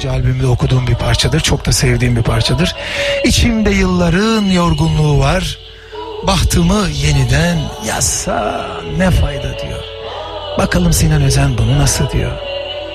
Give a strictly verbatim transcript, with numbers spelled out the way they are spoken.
önce albümde okuduğum bir parçadır. Çok da sevdiğim bir parçadır. İçimde yılların yorgunluğu var. Bahtımı yeniden yazsa ne fayda diyor. Bakalım Sinan Özen bunu nasıl diyor.